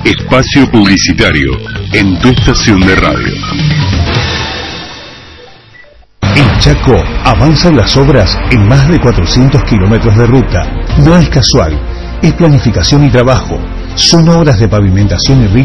Espacio publicitario en tu estación de radio. En Chaco avanzan las obras en más de 400 kilómetros de ruta. No es casual, es planificación y trabajo. Son obras de pavimentación y